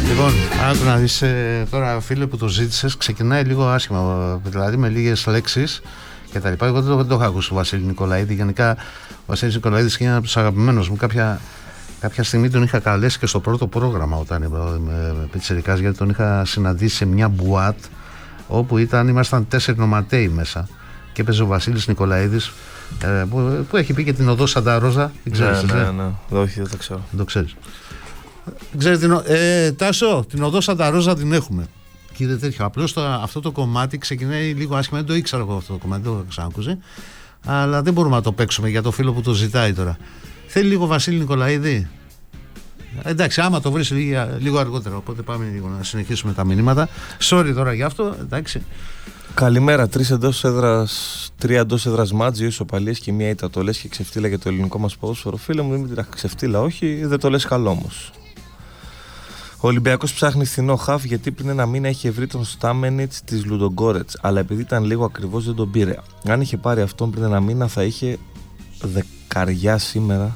Λοιπόν, άκου να δεις τώρα, φίλε, που το ζήτησες, ξεκινάει λίγο άσχημα, δηλαδή με λίγες λέξεις και τα λοιπά. Εγώ δεν το είχα ακούσει ο Βασίλη Νικολαίδη. Γενικά ο Βασίλης Νικολαίδης είναι ένα από τους αγαπημένους μου. Κάποια στιγμή τον είχα καλέσει και στο πρώτο πρόγραμμα όταν με πιτσιρικάς, γιατί τον είχα συναντήσει σε μια μπουάτ όπου ήμασταν 4 νοματέοι μέσα και έπαιζε ο Βασίλης Νικολαίδης που έχει πει και την οδό Σανταρόζα. Δεν ξέρεις? Ναι. Όχι, δεν το ξέρω. Δεν το ξέρεις? Ξέρετε, Τάσο, την οδό Σανταρόζα την έχουμε. Κύριε τέτοιο, απλώς αυτό το κομμάτι ξεκινάει λίγο άσχημα. Δεν το ήξερα εγώ αυτό το κομμάτι, δεν το ξανακούσει. Αλλά δεν μπορούμε να το παίξουμε για το φίλο που το ζητάει τώρα. Θέλει λίγο Βασίλη Νικολαίδη. Εντάξει, άμα το βρεις λίγο αργότερα. Οπότε πάμε λίγο να συνεχίσουμε τα μηνύματα. Sorry τώρα γι' αυτό, εντάξει. Καλημέρα. 3 εντός έδρας μάτς, 2 ισοπαλίες και 1 ήττα. Το λες και ξεφτύλα για το ελληνικό μας ποδόσφαιρο. Φίλε μου, δεν ξεφτύλα, όχι, δεν το λες καλό όμως. Ο Ολυμπιακός ψάχνει φθηνό χαφ γιατί πριν ένα μήνα είχε βρει τον Στάμενιτς της Λουντογκόρετς, αλλά επειδή ήταν λίγο ακριβώς δεν τον πήρε. Αν είχε πάρει αυτόν πριν ένα μήνα θα είχε δεκαριά σήμερα.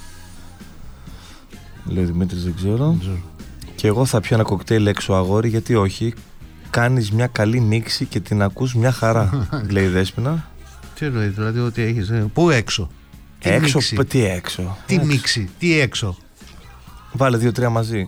Λέει ο Δημήτρης, δεν ξέρω. Και εγώ θα πιω ένα κοκτέιλ έξω, αγόρι, γιατί όχι. Κάνεις μια καλή μίξη και την ακούς μια χαρά. Λέει η Δέσποινα. Τι εννοεί, δηλαδή ότι έχεις? Πού έξω? Έξω, τι έξω? Τι μίξη, τι έξω? Βάλε 2-3 μαζί.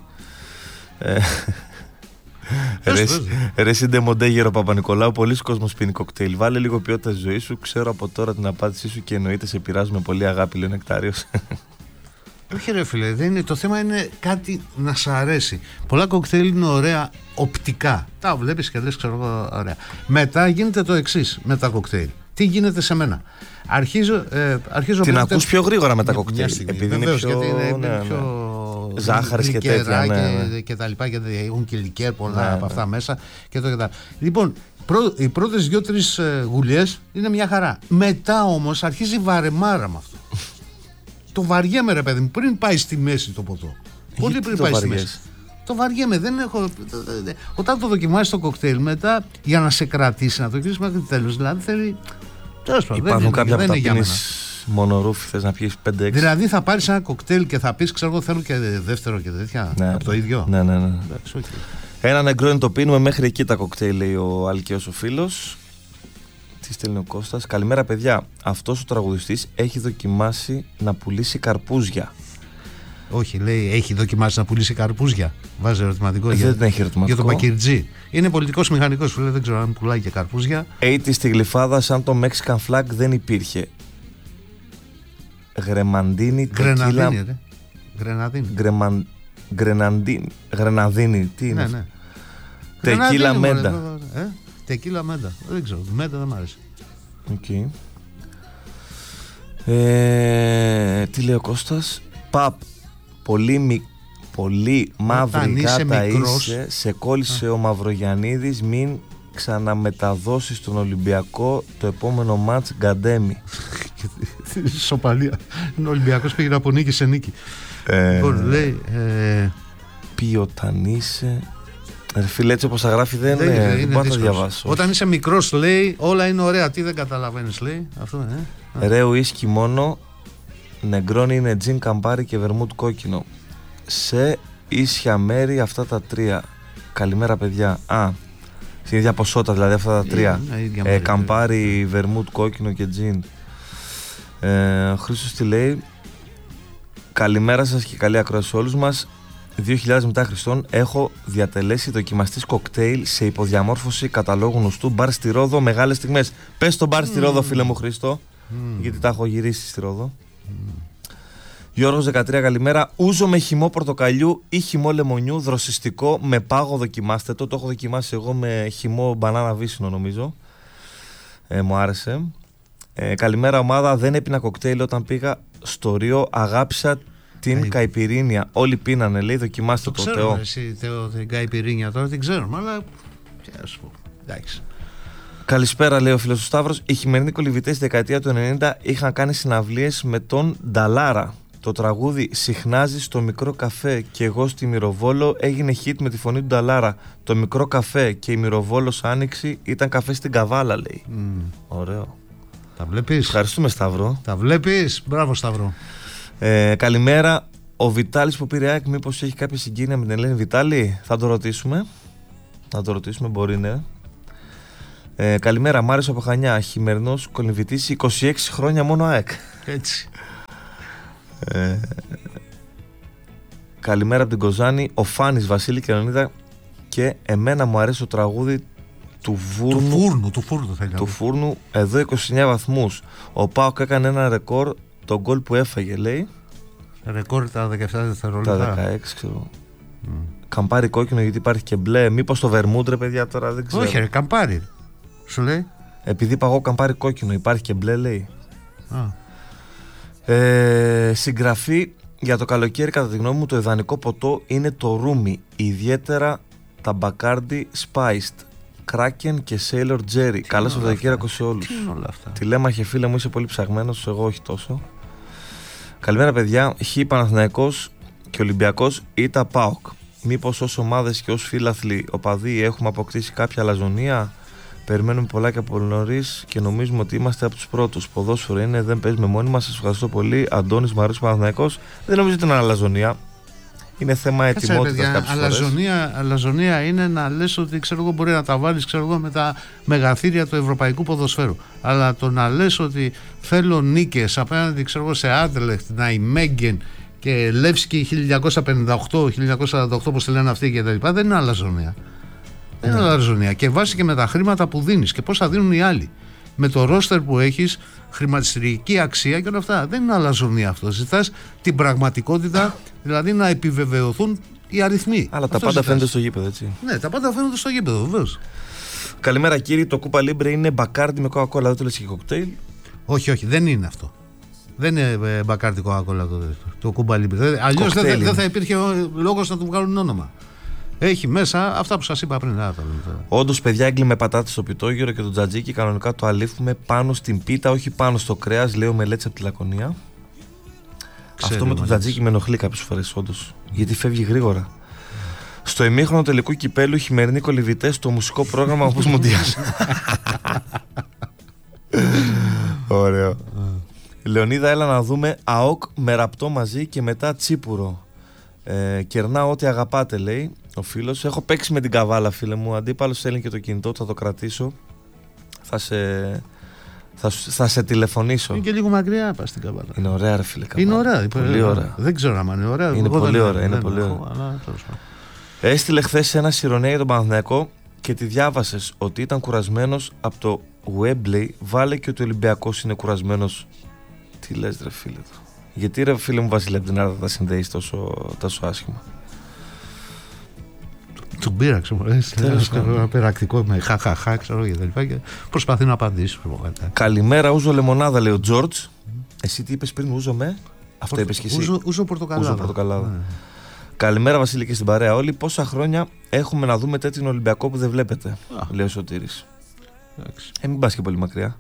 Ρε συντεμοντέγερο Παπα-Νικολάου, πολλοί κόσμος πίνει κοκτέιλ. Βάλε λίγο ποιότητα στη ζωή σου. Ξέρω από τώρα την απάντησή σου και εννοείται σε πειράζουμε πολύ, αγάπη, λέει ο Νεκτάριος. Όχι ρε φίλε, δεν είναι, το θέμα είναι κάτι να σ' αρέσει. Πολλά κοκτέιλ είναι ωραία οπτικά. Τα βλέπεις και λες, ξέρω εγώ, ωραία. Μετά γίνεται το εξής με τα κοκτέιλ. Τι γίνεται σε μένα? Αρχίζω την ακούς πιο γρήγορα με τα κοκτέιλ. Επειδή βεβαίως, είναι πιο, γιατί είναι πιο ζάχαρης και τέτοια. Και τα λοιπά, και έχουν και λικέρ πολλά από αυτά μέσα και το και τα. Λοιπόν, οι πρώτες 2-3 γουλιές είναι μια χαρά. Μετά όμως αρχίζει η βαρεμάρα με αυτό. Το βαριέμαι ρε παιδί μου, πριν πάει στη μέση το ποτό. Πολύ πριν πάει στη μέση. Το βαριέμαι, δεν έχω. Όταν το δοκιμάσεις το κοκτέιλ μετά, για να σε κρατήσει, να το κλείσεις μέχρι το τέλος, δηλαδή θέλει. Υπάρχουν κάποια που τα πίνεις μονορούφι, θες να πιεις 5-6. Δηλαδή θα πάρεις ένα κοκτέιλ και θα πεις, ξέρω εγώ, θέλω και δεύτερο και τέτοια. Ναι, από το ίδιο. Ναι. Εντάξει, okay. Ένα νεγκρόνι το πίνουμε μέχρι εκεί τα κοκτέιλ, λέει ο Αλκαίος ο φίλος. Τι στέλνει ο Κώστας? Καλημέρα παιδιά. Αυτός ο τραγουδιστής έχει δοκιμάσει να πουλήσει καρπούζια. Όχι, λέει έχει δοκιμάσει να πουλήσει καρπούζια. Βάζει ερωτηματικό. Δεν έχει ερωτηματικό. Για τον Μπακυρτζή. Είναι πολιτικός μηχανικός, φίλε, δεν ξέρω αν πουλάει και καρπούζια. Έιτι στη Γλυφάδα, σαν το Mexican flag δεν υπήρχε. Γρεμαντίνη, τεκίλα. Γρεναδίνη, τι είναι? Ναι. Τεκίλα μέντα. Τεκίλα μέντα. Δεν ξέρω, μέντα δεν μ' άρεσε. Okay. Τι λέει ο Κώστας? Παπ, πολύ μαύρη γάτα είσαι. Σε κόλλησε ο Μαυρογιαννίδης. Μην ξαναμεταδώσεις τον Ολυμπιακό το επόμενο μάτς, γκαντέμι. Σοπαλία. Ο Ολυμπιακός πήγε από νίκη σε νίκη. Λοιπόν, λέει ποιοταν είσαι. Φίλε, έτσι όπως τα γράφει δεν μπορώ να το διαβάσω. Όταν είσαι μικρός, λέει, όλα είναι ωραία. Τι δεν καταλαβαίνεις, λέει. Αυτό, ρε ουίσκι μόνο, νεγκρόνι είναι τζιν, καμπάρι και βερμούτ κόκκινο. Σε ίσια μέρη αυτά τα 3. Καλημέρα παιδιά. Στην ίδια ποσότητα δηλαδή αυτά τα 3. Καμπάρι, βερμούτ κόκκινο και τζιν. Χρήστος τι λέει? Καλημέρα σας και καλή ακρόαση σε όλους μας. 2000 μετά Χριστόν έχω διατελέσει δοκιμαστής κοκτέιλ σε υποδιαμόρφωση καταλόγου γνωστού μπαρ στη Ρόδο, μεγάλες στιγμές. Πες το μπαρ στη Ρόδο, φίλε μου Χρήστο, γιατί τα έχω γυρίσει στη Ρόδο. Γιώργος 13, καλημέρα. Ούζο με χυμό πορτοκαλιού ή χυμό λεμονιού, δροσιστικό με πάγο, δοκιμάστε το. Το έχω δοκιμάσει εγώ με χυμό μπανάνα βύσσινο νομίζω. Μου άρεσε. Καλημέρα ομάδα, δεν έπινα κοκτέιλ όταν πήγα στο Ρίο, αγάπησα την καϊπιρίνια. Όλοι πίνανε, λέει, δοκιμάστε το Θεό. Ξέρω εσύ την καϊπιρίνια τώρα, την ξέρουμε, αλλά εντάξει. Καλησπέρα, λέει ο φίλος του Σταύρος. Οι χειμερινοί κολυβητές στη δεκαετία του 90 είχαν κάνει συναυλίες με τον Νταλάρα. Το τραγούδι συχνάζει στο μικρό καφέ και εγώ στη Μυροβόλο έγινε hit με τη φωνή του Νταλάρα. Το μικρό καφέ και η Μυροβόλος άνοιξη ήταν καφέ στην Καβάλα, λέει. Ωραίο. Τα βλέπεις? Ευχαριστούμε, Σταύρο. Τα βλέπεις? Μπράβο, Σταύρο. Καλημέρα. Ο Βιτάλης που πήρε ΑΕΚ, μήπως έχει κάποια συγκίνηση με την Ελένη Βιτάλη? Θα το ρωτήσουμε. Μπορεί, ναι. Καλημέρα, Μάριος από Χανιά. Χειμερινός κολυμβητής, 26 χρόνια μόνο ΑΕΚ. Έτσι. Καλημέρα από την Κοζάνη. Ο Φάνης, Βασίλη και Λεωνίδα. Και εμένα μου αρέσει το τραγούδι του Φούρνου. Εδώ 29 βαθμούς. Ο ΠΑΟΚ έκανε ένα ρεκόρ. Το γκολ που έφαγε, λέει. Ρεκόρ τα 17 δευτερόλεπτα. Τα 16, ξέρω. Καμπάρι κόκκινο, γιατί υπάρχει και μπλε. Μήπως το Βερμούντρε, παιδιά, τώρα δεν ξέρω. Όχι, ρε, καμπάρι. Σου λέει. Επειδή παγώ καμπάρι κόκκινο, υπάρχει και μπλε, λέει. Συγγραφή για το καλοκαίρι, κατά τη γνώμη μου, το ιδανικό ποτό είναι το ρούμι. Ιδιαίτερα τα Bacardi Spiced, Kraken και Sailor Jerry. Καλό Σαββατοκύριακο σε όλους. Τι είναι όλα αυτά? Τηλέμαχε, φίλε μου, είσαι πολύ ψαγμένος. Εγώ όχι τόσο. Καλημέρα, παιδιά. Χ Παναθηναϊκός και Ολυμπιακός ή τα ΠΑΟΚ. Μήπως ως ομάδες και ως φίλαθλοι οπαδοί έχουμε αποκτήσει κάποια αλαζονία? Περιμένουμε πολλά και από νωρίς και νομίζουμε ότι είμαστε από τους πρώτους. Ποδόσφαιρο είναι, δεν παίζουμε μόνοι μας. Σας ευχαριστώ πολύ. Αντώνης Μαρούς Παναθηναϊκός. Δεν νομίζω ότι είναι αλαζονία. Είναι θέμα ετοιμότητας κάποιες φορές. Αλαζονία είναι να λες ότι μπορεί να τα βάλεις με τα μεγαθύρια του ευρωπαϊκού ποδοσφαίρου. Αλλά το να λες ότι θέλω νίκες απέναντι σε Άντλεχτ, Ναϊμέγγεν και Λεύσκι 1958, όπως τη λένε αυτοί και τα λοιπά, δεν είναι αλαζονία. Δεν είναι αλαζονία. Και βάσει και με τα χρήματα που δίνεις και πώς θα δίνουν οι άλλοι. Με το ρόστερ που έχεις, χρηματιστηρική αξία και όλα αυτά. Δεν είναι αλαζονία αυτό. Ζητάς την πραγματικότητα, δηλαδή να επιβεβαιωθούν οι αριθμοί. Αλλά τα πάντα φαίνονται στο γήπεδο, έτσι. Ναι, τα πάντα φαίνονται στο γήπεδο, βεβαίως. Καλημέρα, κύριε. Το Κούπα Λίμπρε είναι μπακάρντι με Coca-Cola, δεν το λες και κοκτέιλ? Όχι, δεν είναι αυτό. Δεν είναι μπακάρντι Coca-Cola το Κούπα Λίμπρε. Αλλιώς δεν θα υπήρχε λόγος να του βγάλουν όνομα. Έχει μέσα αυτά που σας είπα πριν. Όντως, παιδιά, έγκλειμε πατάτες στο πιτόγυρο και το τζατζίκι κανονικά το αλήφουμε πάνω στην πίτα, όχι πάνω στο κρέας, λέει ο Μελέτης από τη Λακωνία. Αυτό με το τζατζίκι με ενοχλεί κάποιες φορές, όντως. Γιατί φεύγει γρήγορα. Στο ημίχρονο τελικού κυπέλου, χειμερινοί κολυβητές στο μουσικό πρόγραμμα όπως Μοντιάς. Ωραίο. Λεωνίδα, έλα να δούμε ΑΟΚ με Ραπτό μαζί και μετά Τσίπουρο. Κερνάω ό,τι αγαπάτε, λέει ο φίλος. Έχω παίξει με την καβάλα, φίλε μου. Αντίπαλος στέλνει και το κινητό, θα το κρατήσω. Θα σε τηλεφωνήσω. Είναι και λίγο μακριά, πας στην καβάλα. Είναι ωραία, ρε φίλε. Καβάλα. Είναι ωραία. Πολύ ωραία. Δεν ξέρω αν είναι ωραία. Είναι πολύ ωραία. Έστειλε χθες ένα ηρωνία για τον Παναθηναϊκό και τη διάβασες ότι ήταν κουρασμένος από το Wembley. Βάλε και ότι ο Ολυμπιακός είναι κουρασμένος. Τι λες, ρε φίλε? Γιατί, ρε φίλε μου, Βασίλη, από την Άρτα τα συνδέεις τόσο άσχημα? Του πήραξε, ένα περακτικό με χαχαχά, ξέρω και τα λοιπά, και προσπαθεί να απαντήσει. Καλημέρα, ούζο λεμονάδα, λέει ο Τζόρτζ. Εσύ τι είπες πριν, ούζο με? Αυτό είπες και εσύ. Ούζο πορτοκαλάδα. Καλημέρα, Βασίλη, και στην παρέα όλοι. Πόσα χρόνια έχουμε να δούμε τέτοιον Ολυμπιακό που δεν βλέπετε, λέει ο Σωτήρης. Μην πας και πολύ μακριά.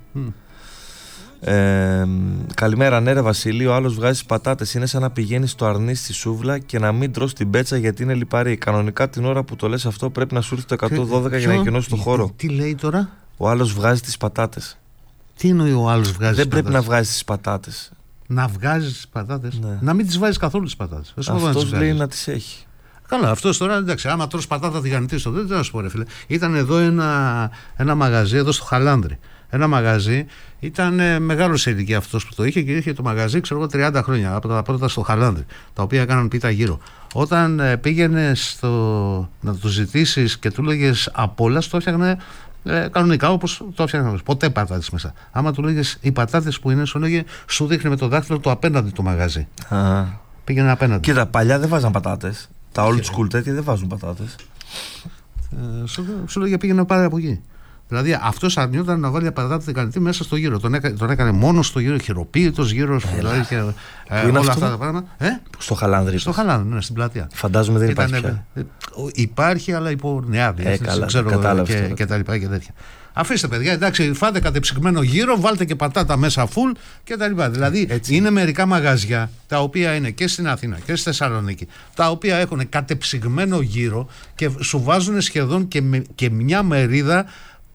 Καλημέρα, ναι, ρε Βασίλη. Ο άλλος βγάζει πατάτες. Είναι σαν να πηγαίνεις στο αρνί στη σούβλα και να μην τρως την πέτσα γιατί είναι λιπαρή. Κανονικά την ώρα που το λες αυτό πρέπει να σου έρθει το 112 για να εκενώσεις το χώρο. Τι λέει τώρα? Ο άλλος βγάζει τις πατάτες. Τι εννοεί ο άλλος βγάζει? Δεν πρέπει να βγάζεις τις πατάτες. Να βγάζεις τις πατάτες? Ναι. Να μην τις βάζεις καθόλου τις πατάτες. Αυτός λέει να τις έχει. Καλά, αυτό τώρα εντάξει. Άμα τρως πατάτα τηγανιτή στο δεν να σου πω, ρε φίλε. Ήταν εδώ ένα μαγαζί εδώ στο Χαλάνδρη. Ένα μαγαζί, ήταν μεγάλο σε ηλικία αυτός που το είχε και είχε το μαγαζί, ξέρω εγώ, 30 χρόνια από τα πρώτα στο Χαλάνδρη, τα οποία έκαναν πίτα γύρω. Όταν πήγαινε να το ζητήσεις και του λέγες απ' όλα, το έφτιαχνε κανονικά όπως το έφτιαχνε. Ποτέ πατάτες μέσα. Άμα του λέγες οι πατάτες που είναι, σου λέγε, σου δείχνει με το δάχτυλο το απέναντι το μαγαζί. Πήγαινε απέναντι. Κοίτα, παλιά δεν βάζαν πατάτες. Τα old school τέτοια δεν βάζουν πατάτες. Σου λέγε πήγαινε πάρε από εκεί. Δηλαδή αυτός αρνιόταν να βάλει πατάτα τηγανιτή μέσα στο γύρο. Τον έκανε μόνο στο γύρο, χειροποίητος γύρος. Δηλαδή και όλα αυτά τα πράγματα. Στο Χαλάνδρη. Στο Χαλάνδρη, ναι, στην πλατεία. Φαντάζομαι δεν υπάρχει πια. Υπάρχει, αλλά υπό νέα διεύθυνση. Ξέρω και τα λοιπά και τέτοια. Αφήστε, παιδιά, εντάξει, φάτε κατεψυγμένο γύρο, βάλτε και πατάτα μέσα φουλ και τα λοιπά. Δηλαδή έτσι. Είναι μερικά μαγαζιά τα οποία είναι και στην Αθήνα και στη Θεσσαλονίκη, τα οποία έχουν κατεψυγμένο γύρο και σου βάζουν σχεδόν και μια μερίδα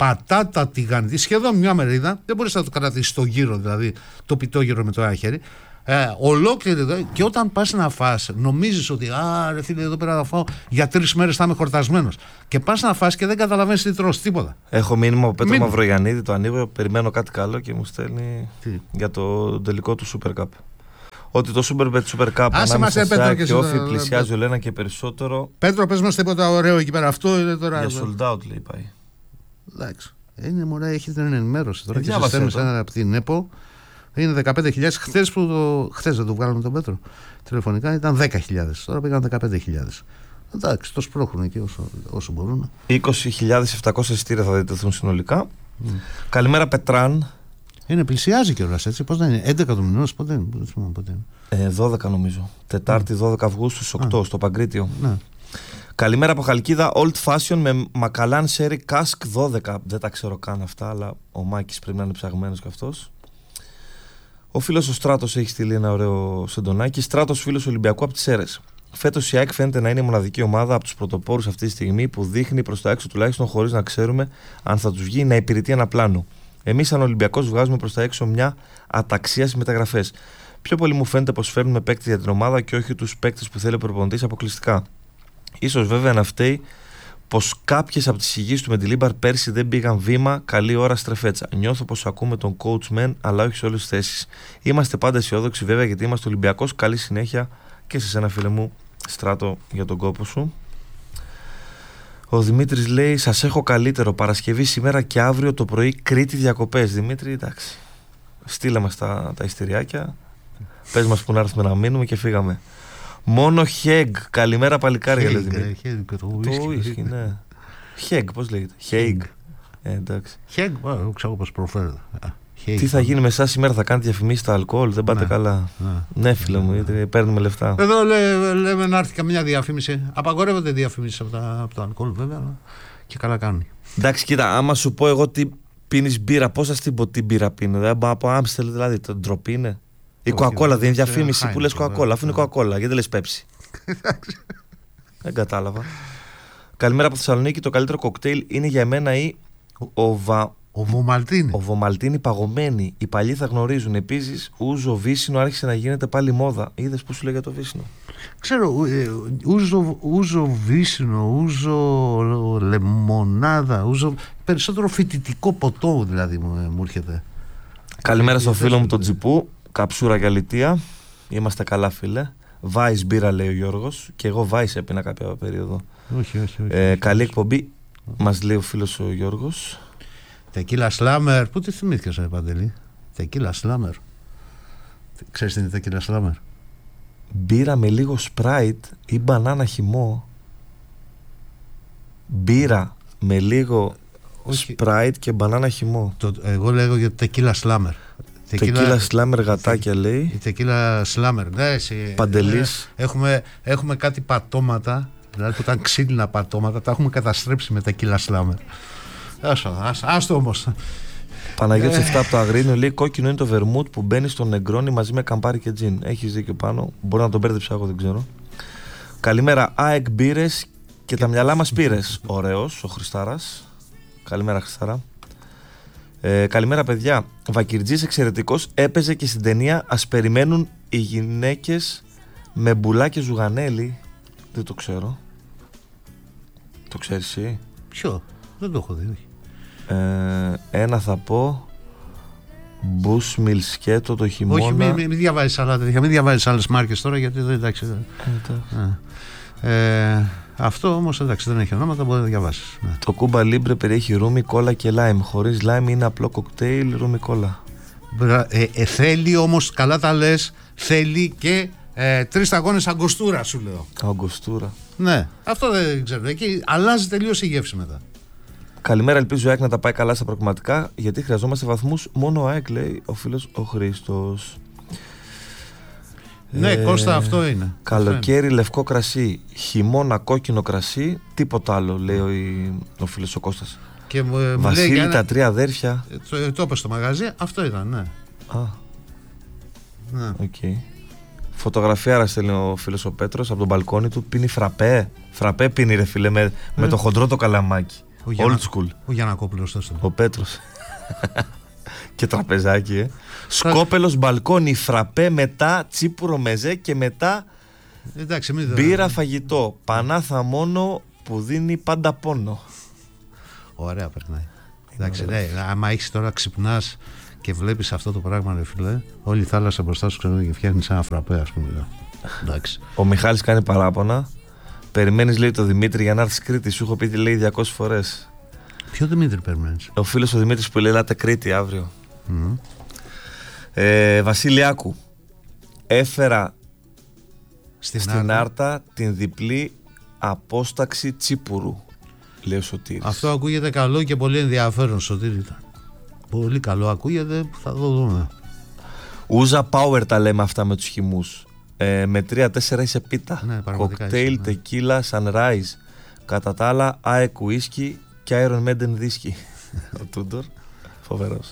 πατάτα τηγανιτή, σχεδόν μια μερίδα. Δεν μπορείς να το κρατήσεις στο γύρο, δηλαδή το πιτόγυρο με το ένα χέρι. Ολόκληρη. Και όταν πας να φας, νομίζεις ότι ρε φίλε, εδώ πέρα θα φάω για 3 μέρες, θα είμαι χορτασμένος. Και πας να φας και δεν καταλαβαίνεις τι τρως, τίποτα. Έχω μήνυμα από Πέτρο Μαυρογιαννίδη, το ανοίγω, περιμένω κάτι καλό και μου στέλνει για το τελικό του Super Cup. Ότι το Super Cup ανάμεσα ΣΑΕΚ και Όφη πλησιάζει όλο ένα και περισσότερο. Πέτρο, πες μας τίποτα ωραίο εκεί πέρα. Αυτό είναι τώρα. Για sold out λέει πάει. Εντάξει. Είναι μωρά, έχει την ενημέρωση τώρα και συσταίνεις από την ΕΠΟ. Είναι 15.000. Χθες δεν το βγάλαμε τον Πέτρο. Τηλεφωνικά ήταν 10.000. Τώρα πήγαν 15.000. Εντάξει, το σπρώχνουν εκεί όσο μπορούν. 20.700 εισιτήρια θα διατεθούν συνολικά. Καλημέρα Πετράν. Είναι πλησιάζει κιόλας έτσι. Πώς να είναι, 11 του μηνός, πότε 12 νομίζω. Τετάρτη 12 Αυγούστου στις 8 στο Παγκρίτιο. Ναι. Καλημέρα από Χαλκίδα. Old Fashion με Μακαλάν Sherry Cask 12. Δεν τα ξέρω καν αυτά, αλλά ο Μάκης πρέπει να είναι ψαγμένος κι αυτός. Ο φίλος ο Στράτος έχει στείλει ένα ωραίο σεντονάκι. Στράτος, φίλος Ολυμπιακού από τις Σέρρες. Φέτος η ΑΕΚ φαίνεται να είναι η μοναδική ομάδα από τους πρωτοπόρους αυτή τη στιγμή που δείχνει προς τα έξω τουλάχιστον χωρίς να ξέρουμε αν θα τους βγει να υπηρετεί ένα πλάνο. Εμείς, σαν Ολυμπιακός, βγάζουμε προς τα έξω μια αταξία στις μεταγραφές. Πιο πολύ μου φαίνεται πως φέρνουμε παίκτες για την ομάδα και όχι τους παίκτες που θέλει ο προπονητής αποκλειστικά. Ίσως βέβαια να φταίει πως κάποιες από τις ηγείς του Μεντιλίμπαρ πέρσι δεν πήγαν βήμα, καλή ώρα στρεφέτσα. Νιώθω πως ακούμε τον coach men, αλλά όχι σε όλες τις θέσεις. Είμαστε πάντα αισιόδοξοι βέβαια γιατί είμαστε Ολυμπιακός. Καλή συνέχεια και σε σένα, φίλε μου, Στράτο, για τον κόπο σου. Ο Δημήτρης λέει: σας έχω καλύτερο. Παρασκευή σήμερα και αύριο το πρωί Κρήτη διακοπές. Δημήτρη, εντάξει. Στείλε μας τα εισιτηριάκια. Πες μας που να έρθουμε να μείνουμε και φύγαμε. Μόνο Χέγγ. Καλημέρα παλικάρια, λέει Δημήτρη. Το ουίσκι, ναι. Χέγγ, πώς λέγεται. Χέγγ. Εντάξει. Χέγγ, ξέρω πώς προφέρεται. Τι θα γίνει με εσάς σήμερα, θα κάνετε διαφημίσεις στα αλκοόλ, δεν πάτε καλά. Ναι, φίλε μου, γιατί παίρνουμε λεφτά. Εδώ λέμε να έρθει καμιά διαφήμιση. Απαγορεύονται διαφημίσεις από το αλκοόλ, βέβαια. Και καλά κάνει. Εντάξει, κοίτα, άμα σου πω εγώ τι πίνεις μπύρα, πώς θα στην πω τι μπύρα πίνω. Από Άμστελ, δηλαδή, το ντροπή είναι. Η Coca-Cola δεν είναι διαφήμιση που λες Coca-Cola, αφού είναι Coca-Cola, γιατί λες Pepsi. Δεν κατάλαβα. Καλημέρα από Θεσσαλονίκη. Το καλύτερο κοκτέιλ είναι για μένα ο Βομαλτίνη παγωμένη. Οι παλιοί θα γνωρίζουν. Επίσης, ούζο βύσσινο άρχισε να γίνεται πάλι μόδα. Είδες που σου λέει για το βύσσινο? Ξέρω, ούζο βύσσινο, ούζο λεμονάδα, περισσότερο φοιτητικό ποτό δηλαδή μου έρχεται. Καλημέρα στο φίλο μου τον Τζιπού. Καψούρα και αλητία. Είμαστε καλά, φίλε. Βάις μπύρα, λέει ο Γιώργος. Και εγώ Βάις έπινα κάποια περίοδο. Όχι. Καλή εκπομπή, μας λέει ο φίλος ο Γιώργος. Τεκίλα Σλάμερ. Πού τη θυμήθηκες, Παντελή? Τεκίλα Σλάμερ. Ξέρεις τι είναι τεκίλα Σλάμερ? Μπύρα με λίγο σπράιτ ή μπανάνα χυμό. Μπύρα με λίγο σπράιτ και μπανάνα χυμό. Εγώ λέγω για τεκίλα Σλάμερ. Τεκίλα Σλάμερ γατάκια, λέει. Η τεκίλα Σλάμερ. Ναι, Παντελής. Έχουμε κάτι πατώματα, δηλαδή που ήταν ξύλινα πατώματα, τα έχουμε καταστρέψει με τεκίλα Σλάμερ. Άστο όμως. Παναγιώτης 7 από το Αγρίνιο λέει: κόκκινο είναι το βερμούτ που μπαίνει στο νεγκρόνι μαζί με καμπάρι και τζιν. Έχεις δίκιο πάνω. Μπορεί να τον μπέρδεψα εγώ, δεν ξέρω. Καλημέρα, ΑΕΚ μπύρες και τα μυαλά μας πήρες. Ωραίος ο Χριστάρας. Καλημέρα, Χριστάρα. Καλημέρα, παιδιά. Βακυρτζής εξαιρετικός. Έπαιζε και στην ταινία Ας περιμένουν οι γυναίκες με μπουλά και ζουγανέλι. Δεν το ξέρω. Το ξέρεις εσύ? Ποιο? Δεν το έχω δει, όχι. Ένα θα πω. Μπούσμιλ σκέτο το χειμώνα. Όχι, μην διαβάζεις άλλα τέτοια. Μην διαβάζεις άλλες μάρκες τώρα, γιατί δεν, εντάξει. Αυτό όμως, εντάξει, δεν έχει ονόματα, μπορεί να διαβάσεις. Ναι. Το Κούμπα Λίμπρε περιέχει ρούμι, κόλλα και λάιμ. Χωρίς λάιμ είναι απλό κοκτέιλ, ρούμι, κόλλα. Θέλει όμως, καλά τα λες, θέλει και 3 σταγόνες αγκοστούρα, σου λέω. Αγκοστούρα. Ναι, αυτό δεν ξέρω. Εκεί αλλάζει τελείως η γεύση μετά. Καλημέρα, ελπίζω ο ΑΕΚ να τα πάει καλά στα προγραμματικά, γιατί χρειαζόμαστε βαθμούς μόνο ο ΑΕΚ, λέει ο φίλος ο Χρήστος. Ναι, Κώστα, αυτό είναι. Καλοκαίρι λευκό κρασί, χειμώνα κόκκινο κρασί, τίποτα άλλο, λέει ο φίλος ο Κώστας. Και Βασίλη, τα 3 αδέρφια. Το είπε στο μαγαζί, αυτό ήταν, ναι. Ναι. Okay. Φωτογραφία στέλνει ο φίλος ο Πέτρος από τον μπαλκόνι του, πίνει φραπέ. Φραπέ πίνει, ρε φίλε, με το χοντρό το καλαμάκι. Old school. Ο Γιαννακόπουλος, ο Πέτρος. Και τραπεζάκι, Σκόπελος μπαλκόνι, φραπέ, μετά τσίπουρο μεζέ και μετά μπύρα, φαγητό. Πανάθα μόνο που δίνει πάντα πόνο. Ωραία περνάει. Εντάξει, ναι, άμα έχεις τώρα, ξυπνάς και βλέπεις αυτό το πράγμα, ρε φίλε, όλη η θάλασσα μπροστά σου ξανά και φτιάχνεις ένα φραπέ, ας πούμε. Εντάξει. Ο Μιχάλης κάνει παράπονα. Περιμένεις, λέει, το Δημήτρη για να έρθεις Κρήτη. Σου έχω πει, λέει, 200 φορές. Ποιο Δημήτρη περιμένεις? Ο φίλος ο Δημήτρης που λέει, ελάτε Κρήτη αύριο. Βασιλιάκου, έφερα στην Άρτα την διπλή απόσταξη τσίπουρου, λέει ο Σωτήρης. Αυτό ακούγεται καλό και πολύ ενδιαφέρον, Σωτήρη. Πολύ καλό ακούγεται, θα το δούμε. Ούζα Power τα λέμε αυτά με τους χυμούς. Με 3-4 είσαι πίτα. Ναι, κοκτέιλ, τεκίλα, sunrise. Κατά τα άλλα, ΑΕΚ ουίσκι και Iron Maiden δίσκι. Ο Τούντορ, φοβερός.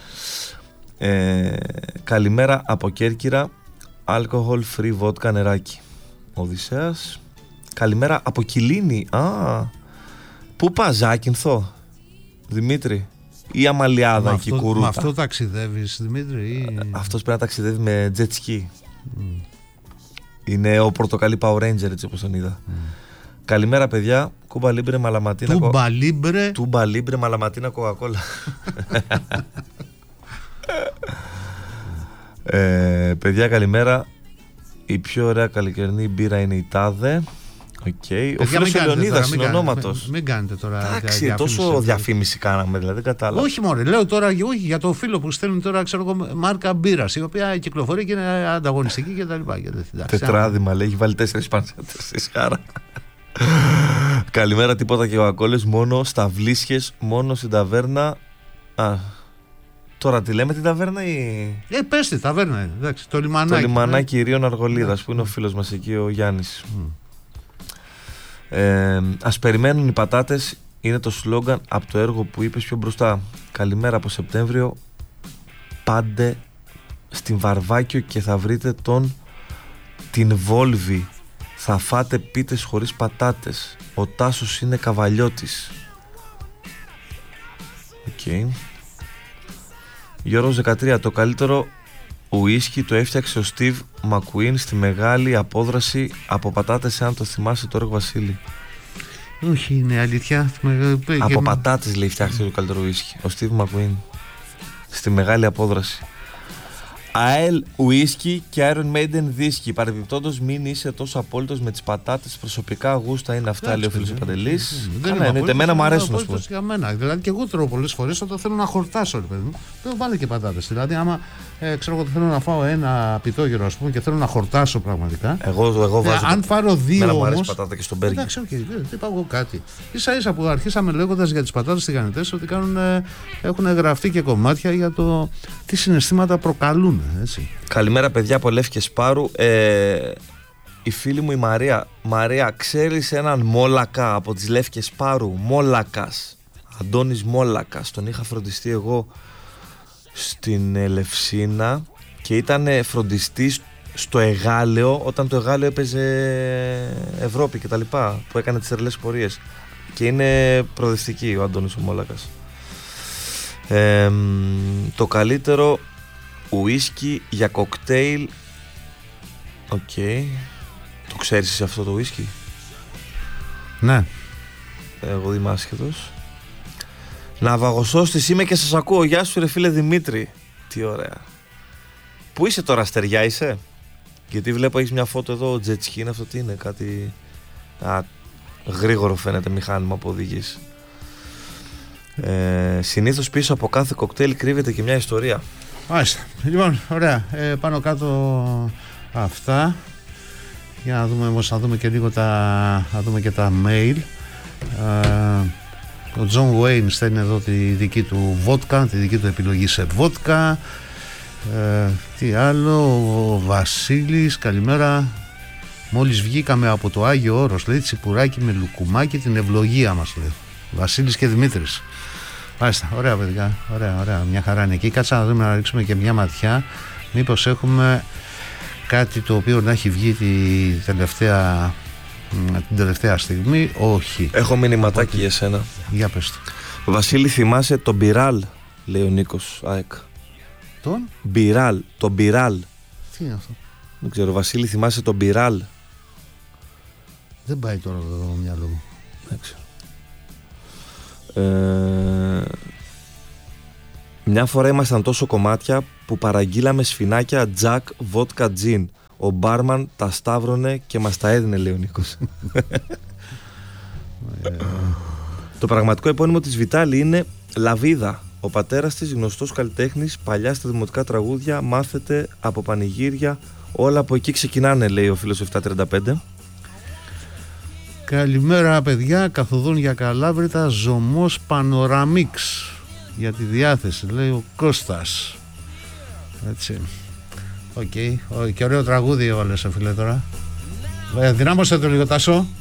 Καλημέρα από Κέρκυρα. Alcohol free vodka νεράκι. Οδυσσέας. Καλημέρα από Κιλίνη. Πού πας, Ζάκυνθο, Δημήτρη? Ή Αμαλιάδα εκεί, Κουρούτα? Με αυτό ταξιδεύεις, Δημήτρη? Ή... Αυτός πρέπει να ταξιδεύει με jet ski. Είναι ο πορτοκαλί Power Ranger, έτσι όπως τον είδα. Καλημέρα, παιδιά. Κούμπα Λίμπρε Μαλαματίνα. Τούμπα Λίμπρε Μαλαματίνα Κοκακόλα. Παιδιά, καλημέρα. Η πιο ωραία καλοκαιρινή μπύρα είναι η Τάδε. Okay. Ο φίλος ο Λεωνίδας είναι ονόματος. Μην κάνετε τώρα. Εντάξει, τόσο διαφήμιση κάναμε, δηλαδή, κατάλαβα. Όχι μόνο, λέω τώρα, όχι για το φίλο που στέλνει τώρα, ξέρω εγώ, μάρκα μπύρας, η οποία κυκλοφορεί και είναι ανταγωνιστική κτλ. Τετράδημα, λέει, έχει βάλει 4 πανσέτες. Χαρά. Καλημέρα, τίποτα και Κοκακόλες, μόνο στα Βλήσχες, μόνο στην ταβέρνα. Τώρα τι λέμε, την ταβέρνα ή... πες τη ταβέρνα, εντάξει, το λιμανάκι. Το λιμανάκι Ηρίων Αργολίδας, που είναι ο φίλος μας εκεί, ο Γιάννης. Ας περιμένουν οι πατάτες, είναι το σλόγγαν από το έργο που είπες πιο μπροστά. Καλημέρα από Σεπτέμβριο. Πάντε στην Βαρβάκιο και θα βρείτε την Βόλβη. Θα φάτε πίτες χωρίς πατάτες. Ο Τάσος είναι καβαλιώτης. Γιώργος 13. Το καλύτερο ουίσκι το έφτιαξε ο Steve McQueen στη μεγάλη απόδραση από πατάτες, αν το θυμάσαι το έργο, Βασίλη. Όχι, είναι αλήθεια. Από πατάτες, λέει, φτιάχτηκε το καλύτερο ουίσκι ο Steve McQueen στη μεγάλη απόδραση. ΑΕΛ ουίσκι και Iron Maiden δίσκι. Παρεμπιπτόντως, μην είσαι τόσο απόλυτος με τις πατάτες. Προσωπικά γούστα είναι αυτά, λέει ο φίλος ο Παντελής. Εμένα μου αρέσουν, ας πούμε. Για μένα. Δηλαδή, και εγώ τρώω πολλές φορές όταν θέλω να χορτάσω, ρε παιδί μου. Δεν βάλω και πατάτες. Δηλαδή, άμα ξέρω εγώ, θέλω να φάω ένα πιτόγυρο, ας πούμε, και θέλω να χορτάσω πραγματικά. Εγώ βάζω. Αν φάρω δύο. Εμένα μου αρέσει πατάτα και στον μπέργκερ. Εντάξει, δεν είπα εγώ κάτι. Ίσα-ίσα που αρχίσαμε λέγοντας για τις πατάτες τηγανιτές ότι έχουν γραφτεί και κομμάτια για το τι συναισθήματα προκαλούν. Έτσι. Καλημέρα, παιδιά, από Λεύκη Σπάρου. Η φίλη μου η Μαρία. Μαρία, ξέρεις έναν Μόλακα από τις Λεύκες Σπάρου? Μόλακας, Αντώνης Μόλακας. Τον είχα φροντιστεί εγώ στην Ελευσίνα και ήταν φροντιστής στο Εγάλεο, όταν το Εγάλεο έπαιζε Ευρώπη και τα λοιπά, που έκανε τις τρελές πορείες, και είναι προοδευτική ο Αντώνης ο Μόλακας. Το καλύτερο ουίσκι για κοκτέιλ. Το ξέρεις εσύ αυτό το ουίσκι? Ναι. Εγώ είμαι άσχετος. Ναυαγοσώστης είμαι και σας ακούω. Γεια σου, ρε φίλε Δημήτρη. Τι ωραία. Πού είσαι τώρα, Αστεριά είσαι? Γιατί βλέπω έχεις μια φώτο εδώ. Jet ski είναι αυτό, τι είναι? Κάτι γρήγορο φαίνεται μηχάνημα που οδηγείς. Συνήθως πίσω από κάθε κοκτέιλ κρύβεται και μια ιστορία. Μάλιστα. Λοιπόν, ωραία. Πάνω κάτω αυτά. Για να δούμε όμως, να δούμε και λίγο τα mail. Ο John Wayne στέλνει εδώ τη δική του βότκα, τη δική του επιλογή σε βότκα. Τι άλλο? Ο Βασίλης, καλημέρα. Μόλις βγήκαμε από το Άγιο Όρος, λέει, τσιπουράκι με λουκουμάκι, την ευλογία μας, λέει. Βασίλης και Δημήτρης. Μάλιστα, ωραία παιδιά, ωραία, μια χαρά είναι εκεί. Κάτσα να δούμε, να ρίξουμε και μια ματιά. Μήπως έχουμε κάτι το οποίο να έχει βγει την τελευταία στιγμή? Όχι. Έχω μηνυματάκι για σένα. Για πες το. Βασίλη, θυμάσαι τον Μπιράλ, λέει ο Νίκος ΑΕΚ. Τον? Μπιράλ, το Μπιράλ. Τι είναι αυτό? Δεν ξέρω, Βασίλη, θυμάσαι το Μπιράλ? Δεν πάει τώρα το μυαλό μου. Δεν ξέρω. Μια φορά ήμασταν τόσο κομμάτια που παραγγείλαμε σφινάκια τζακ, βότκα, τζιν. Ο μπάρμαν τα σταύρωνε και μας τα έδινε, λέει ο Νίκος. Το πραγματικό επώνυμο της Βιτάλη είναι Λαβίδα. Ο πατέρας της, γνωστός καλλιτέχνης, παλιά στα δημοτικά τραγούδια, μάθετε από πανηγύρια, όλα από εκεί ξεκινάνε, λέει ο φίλος 735. Καλημέρα παιδιά, καθοδόν για Καλάβρητα, Ζωμός Πανοραμίξ. Για τη διάθεση, λέει ο Κώστας. Έτσι. Οκ. Και ωραίο τραγούδι έβαλες, φίλε, τώρα. Δυνάμωσε το λίγο, Τάσο.